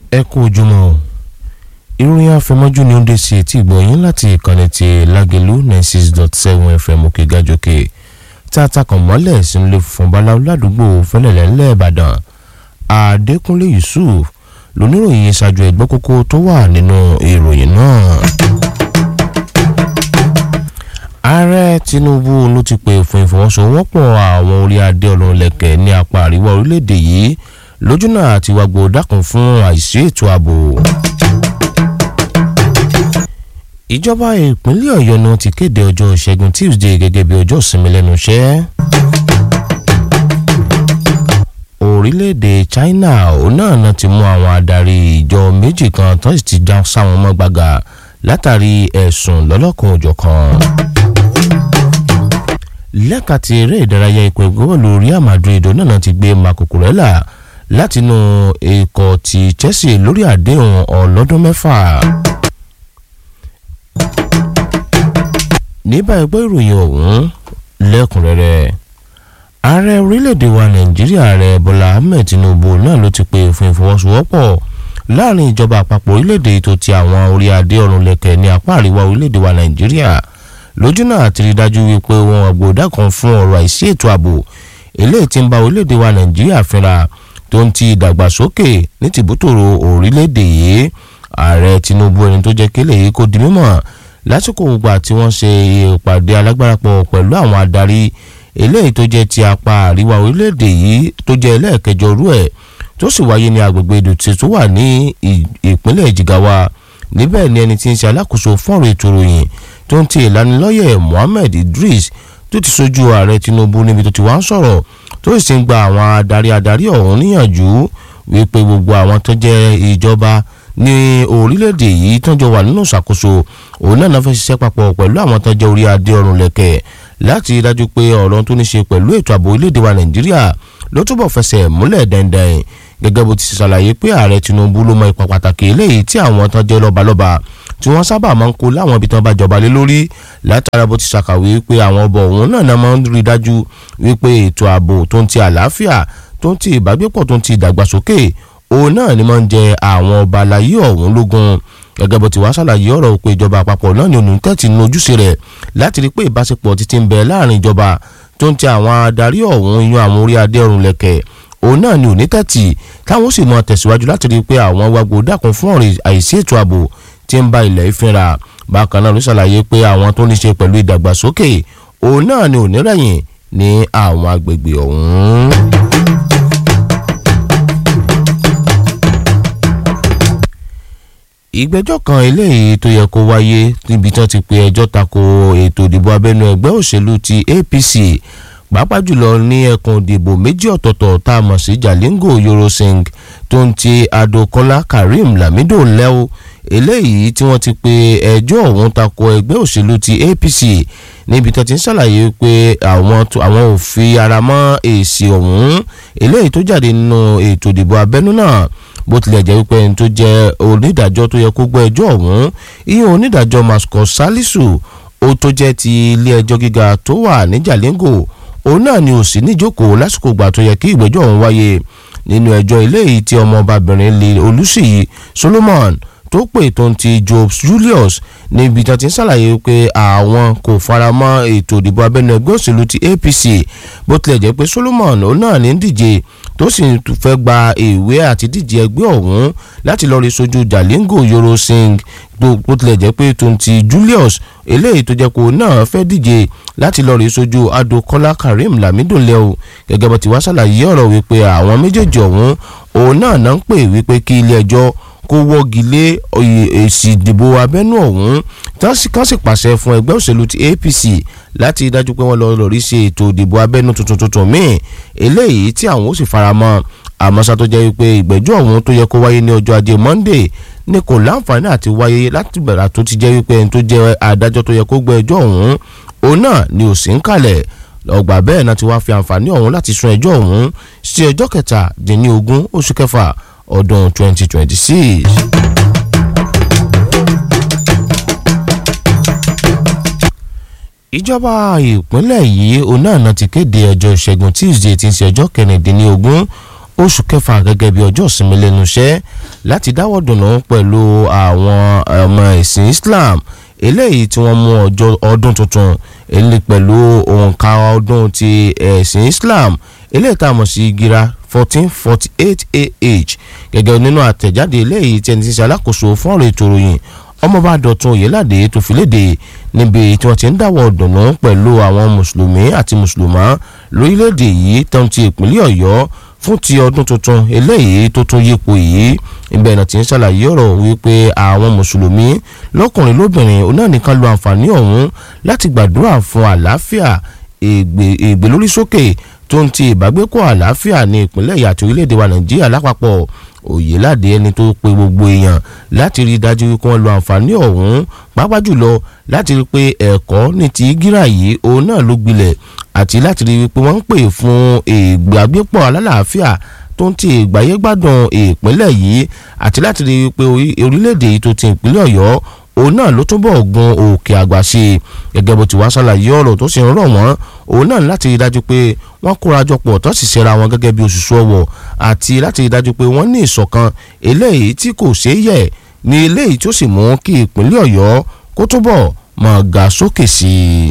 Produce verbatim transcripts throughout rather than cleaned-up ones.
ẹ kú ojúmọ́ o ìròyìn àfẹmọ́jú ni ó ń dé sí etí ìgbọ̀nyín láti ìkànnì ti Lágelú ninety six dot seven F M òkè gàjòkè tá a takàn mọ́lẹ̀ sínú ilé funfun báláwo ládùúgbò Fẹ́lẹ́lẹ̀ ńlẹ̀ Ìbàdàn. Adékúnlé Yusuf lóníròyìn ṣáájú ẹgbẹ́ kókó tó wà nínú ìròyìn náà. Ààrẹ Tinubu ló ti pè fún ìfọwọ́sowọ́pọ̀ àwọn orí adé ọlọ́lẹ̀kẹ̀ ní apá àríwá orílẹ̀-èdè yìí lójúnà àti wàgbò dákun fún àìsí ètò ààbò. Ìjọba ìpínlẹ̀ Ọ̀yọ́ náà ti kéde ọjọ́ Ìṣẹ́gun Tuesday gẹ́gẹ́ bí ọjọ́ ìsinmi lẹ́nu iṣẹ́. Orílẹ̀-èdè China òun náà náà ti mú àwọn adarí ìjọ méjì kan tó sì ti já sáwọn mọ́ gbàgà látàrí ẹ̀sùn lọ́lọ́kan òjọ̀kan. Lẹ́ka ti eré ìdárayá ikọ̀ ìgbọ́bọ̀lù Real Madrid náà ti gbé Marco Cucurella látinú ikọ̀ ti Chelsea lórí àdéhùn ọlọ́dún mẹ́fà. Níbà ẹgbẹ́ ìròyìn ọ̀hún lẹ́kùnrẹ́rẹ́. Ààrẹ orílẹ̀-èdè wa Nàìjíríà Ààrẹ Bọ́lá Ahmed Tinubu náà ló ti pè fún ìfọwọ́sowọ́pọ̀ láàrin ìjọba àpapọ̀ orílẹ̀-èdè tó ti àwọn orí adé ọ̀run lẹ̀kẹ̀ ní apá àríwá orílẹ̀-èdè wa Nàìjíríà lójúnà àti rí dájú wípé wọn àgbòdà kan fún ọ̀rọ̀ àìsí ètò ààbò eléyìí tí ń bá orílẹ̀-èdè wa Nàìjíríà fínra tó ń ti ìdàgbàsókè ní tìbútòrò orílẹ̀-èdè yìí. Ààrẹ Tinubu ẹni tó jẹ́ kélé yìí kó di mímọ̀ lásìkò gbà tí wọ́n ṣe ìpàdé alágbára pọ̀ pẹ̀lú àwọn adarí eléyìí tó jẹ́ ti apá àríwá orílẹ̀-èdè yìí tó jẹ́ ẹlẹ́ẹ̀kẹjọ rú ẹ̀ tó sì wáyé ní agbègbè Ìdọ̀tí tó wà ní ìpínlẹ̀ Jigawa. Níbẹ̀ ni ẹni tí ń ṣe alákòóso fún ọ̀rọ̀ ètò ìròyìn tó ń ti ìlanilọ́yẹ̀ Mohammed Idris tó ti sojú ààrẹ Tinubu níbi tó ti wá ń sọ̀rọ̀ tó sì ń gba àwọn adarí adarí ọ̀hún níyànjú wípé gbogbo àwọn tó jẹ́ ìjọba ní orílẹ̀-èdè yìí tó ń jọ wà nínú ìṣàkóso òun náà náà fẹ́ ṣiṣẹ́ papọ̀ pẹ̀lú àwọn tó jẹ́ orí adé ọ̀run lẹ̀kẹ̀ láti rí dájú pé ọ̀rọ̀ tó ní ṣe pẹ̀lú ètò ààbò orílẹ̀-èdè wa Nàìjíríà ló túbọ̀ fẹsẹ̀ múlẹ̀ dandan gẹ́gẹ́ bó ti ṣàlàyé pé ààrẹ Tinubu ló mọ ipa pàtàkì eléyìí tí àwọn tó jẹ́ lọ́balọ́ba tí wọ́n sábà máa ń kó láwọn ibi tí wọ́n bá jọba lé lórí látara bó ti ṣàkàwé pé àwọn ọba òun náà náà máa ń rí dájú wípé ètò ààbò tó ń ti àlàáfíà tó ń ti ìbágbépọ̀ tó ń ti ìdàgbàsókè òun náà ni máa ń jẹ àwọn ọba aláyé ọ̀hún lógún. Gẹ́gẹ́ bó ti wá ṣàlàyé ọ̀rọ̀ pé ìjọba àpapọ̀ náà ni onítẹ̀tì ní ojúṣe rẹ̀ láti rí pé ìbáṣepọ̀ títí ń bẹ láàrin ìjọba tó ń ti àwọn adarí ọ̀hún yan àwọn orí adé ọ̀run lẹ̀kẹ̀ òun náà ni onítẹ̀tì táwọn sì máa tẹ̀síwájú láti rí pé àwọn wàgbò dákun fún ọ̀rọ̀ àìsí ètò ààbò tí ń ba ilẹ̀ ìfínra. Bákan náà ló ṣàlàyé pé àwọn tó ní ṣe pẹ̀lú ìdàgbàsókè òun náà ni onírẹ̀yìn ní àwọn agbègbè ọ̀hún. Ìgbẹ́jọ́ kan eléyìí tó yẹ kó wáyé níbi tí wọ́n ti pe ẹjọ́ tako ètò ìdìbò abẹ́nú ẹgbẹ́ òṣèlú ti A P C pàápàá jùlọ ní ẹkùn ìdìbò méjì ọ̀tọ̀ọ̀tọ̀ tá a mọ̀ sí Jalingo Yorosing tó ń ti Adokola Karim Lamido lẹ́wọ̀ eléyìí tí wọ́n ti pe ẹjọ́ ọ̀hún tako ẹgbẹ́ òṣèlú ti A P C níbi tí wọ́n ti ń ṣàlàyé pé àwọn àwọn ò fi ara mọ́ èsì ọ̀hún eléyìí tó jáde nínú ètò ìdìbò abẹ́nú náà bó tilẹ̀ jẹ́ wípé ẹni tó jẹ́ onídàájọ́ tó yẹ kó gbọ́ ẹjọ́ ọ̀hún ìyẹn onídàájọ́ Mascot Salisu ó tó jẹ́ ti ilé ẹjọ́ gíga tó wà ní Jalingo òun náà ni ò sí níjókòó lásìkò ìgbà tó yẹ kí ìgbẹ́jọ́ ọ̀hún wáyé nínú ẹjọ́ eléyìí tí ọmọọbabìnrin lè Olùsíyì Solomon tó pè tó ń ti Job Julius níbi tí wọ́n ti ń ṣàlàyé pé àwọn kò fara mọ́ ètò ìdìbò abẹ́nú ẹgbẹ́ òṣèlú ti A P C bó tilẹ̀ jẹ́ pé Solomon òun náà ní díje tó sì fẹ́ gba ìwé àti díje ẹgbẹ́ ọ̀hún láti lọ rí sojú Jalingo Yorosing bó tilẹ̀ jẹ́ pé tó ń ti Julius eléyìí tó jẹ́ kó náà fẹ́ díje láti lọ rí sojú Adokola Karim Lamido lẹ́wọ̀ gẹ́gẹ́ bó ti wá ṣàlàyé ọ̀rọ̀ wípé àwọn méjèèjì ọ̀hún òun náà náà ń pè wípé kí ilé ẹjọ́ kó wọ́gi lé èsì ìdìbò abẹ́nú ọ̀hún kán sì pàṣẹ fún ẹgbẹ́ òṣèlú ti A P C láti dájú pé wọ́n lọ lórí ṣe ètò ìdìbò abẹ́nú tuntun tuntun míì eléyìí tí àwọn ó sì faramọ́. Àmọ́ṣá tó jẹ́ wípé ìgbẹ́jọ́ ọ̀hún tó yẹ kó wáyé ní ọjọ́ ajé Monday ní kò láǹfààní àti wáyé láti bẹ̀rẹ̀ tó ti jẹ́ wípé ẹni tó jẹ́ adájọ́ tó yẹ kó gbọ́ ẹjọ́ ọ̀hún òun náà ni ò sí ń kalẹ̀. Ọgbà bẹ́ẹ̀ náà ti wá fi àǹfààní ọ̀hún láti sún ẹjọ́ ọ̀hún sí ọjọ́ kẹtàdínlógún oṣù kẹfà ọdún twenty twenty-six. Ìjọba ìpínlẹ̀ yìí òun náà ti kéde ọjọ́ Ìṣẹ́gun Tuesday tí ń ṣe ọjọ́ kẹrìndínlógún oṣù kẹfà gẹ́gẹ́ bí ọjọ́ ìsinmi lẹ́nu iṣẹ́ láti dáwọ́ dùnú pẹ̀lú àwọn ọmọ ẹ̀sìn Islam eléyìí tí wọ́n mú ọjọ́ ọdún tuntun eléyìí pẹ̀lú òǹkà ọdún ti ẹ̀sìn Islam eléyìí tá a mọ̀ sí gira fourteen forty eight A H gẹ́gẹ́ nínú àtẹ̀jáde eléyìí tí ẹni tí ń ṣe alákòóso fún ọ̀rọ̀ ètò ìròyìn ọmọọba Dọ̀tun Oyèládé tó fi léde níbi tí wọ́n ti ń dáwọ́ dùnú pẹ̀lú àwọn mùsùlùmí àti mùsùlùmá lórílẹ̀‐èdè yìí tó ń ti ìpínlẹ̀ Ọ̀yọ́ fún ti ọdún tuntun eléyìí tó tún yípo yìí ibẹ̀ náà ti ń ṣàlàyé ọ̀rọ̀ wípé àwọn mùsùlùmí lọ́kùnrin lóbìnrin oná nìkan lo àǹfààní ọ̀hún láti gbàdúrà fún àlàáfíà ìgbélórísókè tó ń ti ìbágbépọ̀ àlàáfíà ní ìpínlẹ̀ yìí àti orílẹ̀-èdè wa Nàìjíríà lápapọ̀ Oyèládé ẹni tó pe gbogbo èèyàn láti rí i dájú wípé wọ́n lo àǹfààní ọ̀hún pàápàá jùlọ láti rí i pé ẹ̀kọ́ ní ti gíra yìí òun náà ló gbilẹ̀ àti láti rí i pé wọ́n ń pè fún ìgbàgbépọ̀ alálàáfíà tó ń ti ìgbáyégbádùn ìpínlẹ̀ yìí àti láti rí i pé orílẹ̀-èdè yìí tó ti ìpínlẹ̀ Ọ̀yọ́ òun náà ló túbọ̀ gun òkè àgbà sí i gẹ́gẹ́ bó ti wá ṣàlàyé ọ̀rọ̀ tó sì ń rọ̀ wọ́n òun náà láti rí i dájú pé wọ́n kóra jọ pọ̀ tó sì ṣera wọn gẹ́gẹ́ bí òṣùṣù ọwọ̀ àti láti rí i dájú pé wọ́n ní ìṣọ̀kan eléyìí tí kò ṣeé yẹ̀ ní eléyìí tí ó sì mú kí ìpínlẹ̀ Ọ̀yọ́ kó túbọ̀ máa ga sókè sí i.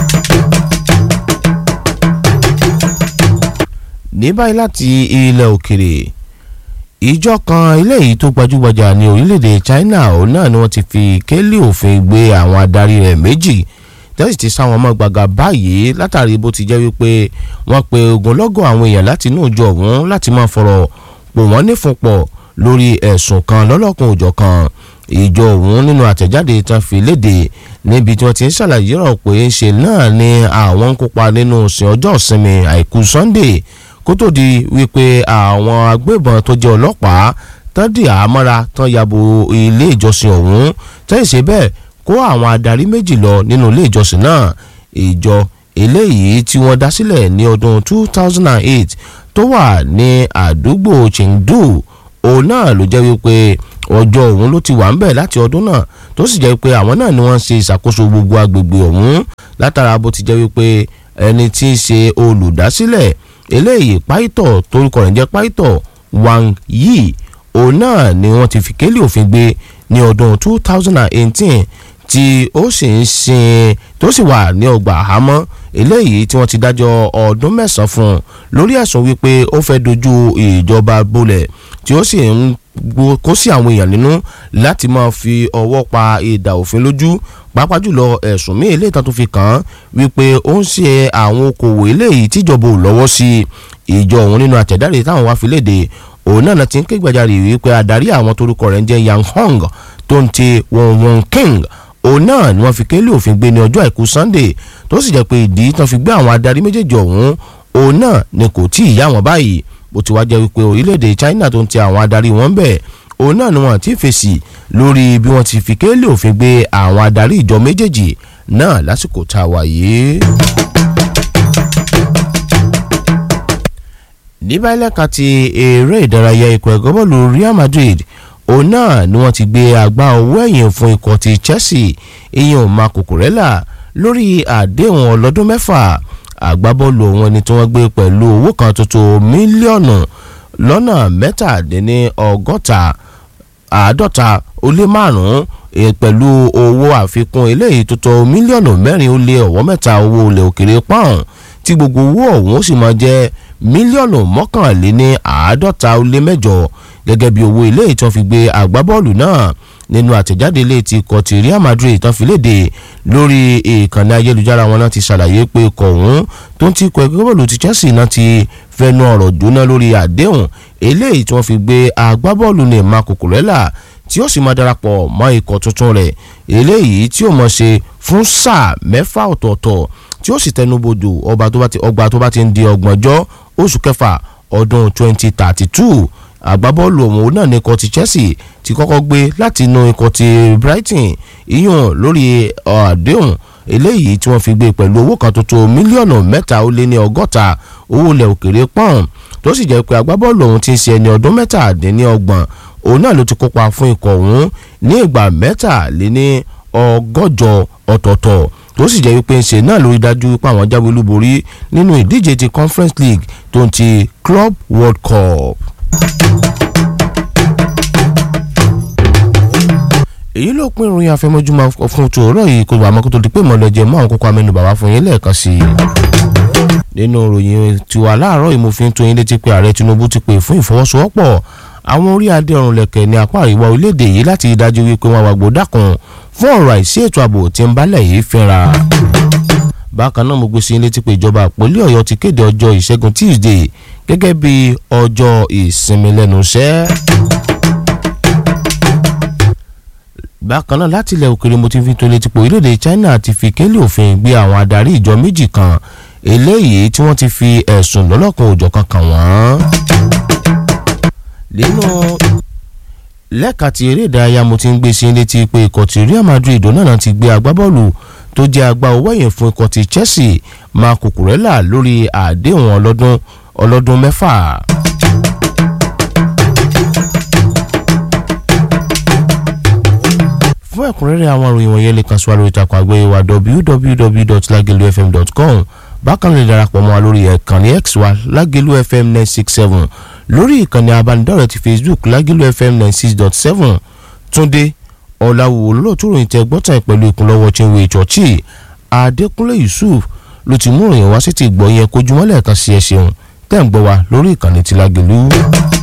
ní báyìí láti ilẹ̀ òkèrè ìjọ kan eléyìí tó gbajúgbajà ní orílẹ̀-èdè China òun náà ni wọ́n ti fi kélé òfin gbé àwọn adarí rẹ̀ méjì tẹ́sí ti sáwọn ọmọ gbàgà báyìí látàrí bó ti jẹ́ wípé wọ́n pe ogunlọ́gọ̀ àwọn èèyàn láti inú ìjọ ọ̀hún láti máa fọ̀rọ̀ pò wọ́n nífúnpọ̀ lórí ẹ̀sùn kan lọ́lọ́kun òjọ̀ kan ìjọ ọ̀hún nínú àtẹ̀jáde tán fi léde níbi tí wọ́n ti ń ṣàlàyé rọ̀ pé ṣe náà ni àwọn ń kópa nínú ìsìn ọjọ́ ìsinmi àìkú Sunday kó tó di wípé àwọn agbébọn tó jẹ́ ọlọ́pàá tán di àmọ́ra tán yabo ilé ìjọsìn ọ̀hún tẹ́yìn ṣe bẹ́ẹ̀ kó àwọn adarí méjì lọ nínú ilé ìjọsìn náà ìjọ eléyìí tí wọ́n dá sílẹ̀ ní ọdún two thousand eight tó wà ní àdúgbò Chengdu òun náà ló jẹ́ wípé ọjọ́ òun ló ti wà ń bẹ̀ láti ọdún náà tó sì jẹ́ wípé àwọn náà ni wọ́n ń ṣe ìṣàkóso gbogbo agbègbè ọ̀hún látara bó ti jẹ́ wípé ẹni tí ń ṣe olùdásílẹ̀ eléyìí páìtọ̀ torúkọ rẹ̀ jẹ́ páìtọ̀ Wang Yi òun náà ni wọ́n ti fi kélé òfin gbé ní ọdún two thousand eighteen tí ó sì ń sin tó sì wà ní ọgbà àhámọ́ eléyìí tí wọ́n ti dájọ́ ọdún mẹ́sàn-án fún un lórí ẹ̀sùn wípé ó fẹ́ dojú ìjọba bolẹ̀ tí ó sì ń kó sí àwọn èèyàn nínú láti máa fi ọwọ́ pa ìdà òfin lójú pàápàá jùlọ ẹ̀sùn míì eléyìí tán tó fi kàn án wípé ó ń ṣe àwọn okòwò eléyìí tíjọba ò lọ́wọ́ sí ìjọ òun nínú àtẹ̀dáre táwọn wá fi léde òun náà ti ń ké gbàjarè wípé adarí àwọn torúkọ rẹ̀ ń jẹ́ Yang Hong tó ń ti Won Won King òun náà ni wọ́n fi kélé òfin gbé ní ọjọ́ àìkú Sunday tó sì jẹ́ pé ìdí tán fi gbé àwọn adarí méjèèjì ọ̀hún òun náà ni kò tí ì yá wọn báyìí bó ti wá jẹ́ wípé orílẹ̀-èdè China tó ń ti àwọn adarí wọn bẹ̀ òun náà ni wọ́n ti fèsì lórí bí wọ́n ti fi kélé òfin gbé àwọn adarí ìjọ méjèèjì náà lásìkò tá a wà yìí. ní báyìí lẹ́ka ti eré ìdárayá ikọ̀ ẹ̀gọ́ bọ́ọ̀lù Real Madrid òun náà ni wọ́n ti gbé àgbá owó ẹ̀yìn fún ikọ̀ ti Chelsea ìyẹn Marco Cucurella lórí àdéhùn ọlọ́dún mẹ́fà àgbábọ́ọ̀lù òun ẹni tí wọ́n gbé pẹ̀lú owó kan tuntun mílíọ̀nù lọ́nà mẹ́tàdínní ọgọ́ta àádọ́ta ó lé márùn-ún pẹ̀lú owó àfikún eléyìí tó tó mílíọ̀nù mẹ́rin ó lé ọ̀wọ́ mẹ́ta owó ilẹ̀ òkèrè pound tí gbogbo owó ọ̀hún ó sì máa jẹ́ mílíọ̀nù mọ́kànléní àádọ́ta ó lé mẹ́jọ gẹ́gẹ́ bí owó eléyìí tó fi gbé àgbábọ́ọ̀lù náà nínú àtẹ̀jáde ilé ti ikọ̀ ti Real Madrid tó fi léde lórí ìkànnì ayélujára wọn náà ti ṣàlàyé pé ikọ̀ ọ̀hún tó ń ti ikọ̀ ẹgbẹ́ bọ́ọ̀lù ti Chelsea náà ti fẹnu ọ̀rọ̀ jóná lórí àdéhùn eléyìí tí wọ́n fi gbé agbábọ́ọ̀lù ní Marco Cucurella tí ó sì máa darapọ̀ mọ́ ikọ̀ tuntun rẹ̀ eléyìí tí ó mọ̀ ṣe fún sáà mẹ́fà ọ̀tọ̀ọ̀tọ̀ tí ó sì tẹnubodò ọgbà tó bá ti ń di ọgbọ̀njọ́ oṣù kẹfà ọdún twenty thirty two agbábọ́ọ̀lù ọ̀hún náà ní ikọ̀ ti Chelsea ti kọ́kọ́ gbé láti inú ikọ̀ ti Brighton ìyún lórí àdéhùn eléyìí tí wọ́n fi gbé pẹ̀lú owó kan tuntun mílíọ̀nù mẹ́ta ó lé ní ọgọ́ta owó ilẹ̀ òkèrè pọ́ùn tó sì jẹ́ pé agbábọ́ọ̀lù ọ̀hún ti ń ṣe ẹni ọdún mẹ́tàdínlọ́gbọ̀n òun náà ló ti kópa fún ikọ̀ ọ̀hún ní ìgbà mẹ́tàléní ọgọ́jọ ọ̀tọ̀ọ̀tọ̀ tó sì jẹ́ wípé ṣe náà lórí dájú pé àwọn jáwé olúborí nínú ìdíje ti Conference League tó ń ti Club World Cup. ló pín ìròyìn àfẹmọ́júmọ́ fún tòórọ́ yìí kó àmọ́ kó tó di pé mọ̀lẹ́jẹ̀ mọ́ àwọn kókó amẹ́nubà wá fún yín lẹ́ẹ̀kan sí i. nínú ìròyìn tiwa láàárọ̀ yìí mo fi ń tó yín létí pé ààrẹ Tinubu ti pè fún ìfọwọ́sowọ́pọ̀ àwọn orí adé ọ̀run lẹ̀kẹ̀ ní apá àríwá orílẹ̀-èdè yìí láti dájú wípé wọ́n wá gbódàkùn fún ọ̀rọ̀ àìsí ètò ààbò tí ń bálẹ̀ yìí fínra. bákan náà mo gbé sí létí pé ìjọba ìpínlẹ̀ Ọ̀yọ́ ti kéde ọjọ́ ìṣẹ́gun Tuesday gẹ́gẹ́ bí ọjọ́ ìsinmi lẹ́nu iṣẹ́. bákan náà láti ilẹ̀ òkèrè mo ti fi tó létí pé orílẹ̀-èdè China ti fi kélé òfin gbé àwọn adarí ìjọ méjì kan eléyìí tí wọ́n ti fi ẹ̀sùn lọ́lọ́kan òjọ̀kan kàn wọ́n. nínú lẹ́ka ti eré ìdárayá mo ti ń gbé sí létí pé ikọ̀ ti Real Madrid náà ti gbé agbábọ́ọ̀lù tó jẹ́ agbá owó ẹ̀yìn fún ikọ̀ ti Chelsea Marc Cucurella lórí àdéhùn ọlọ́dún ọlọ́dún mẹ́fà. fún ẹ̀kúnrẹ́rẹ́ àwọn ìròyìn wọ̀nyẹn lè kàn sí wa lórí ìtàkùn àgbáyé wa w w w dot lagelu f m dot com bákan lè darapọ̀ mọ́ wa lórí ẹ̀kànnì X wa Lagelu F M nine six seven lórí ìkànnì abánidọ́rẹ̀ẹ́ ti Facebook Lagelu F M nine six dot seven Túndé Ọ̀làwò olóòtú ròyìn tẹ gbọ́tàn pẹ̀lú ìkúnlọ́wọ́ Chinwe Chọ́ọ̀chì Adékúnlé Yusuf ló ti mú ìròyìn wá sí ti gbọ́ yẹn kojúmọ́lẹ̀ kan sí ẹ ṣeun tẹ́ ń gbọ́ wa lórí ìkànnì ti Lagelu.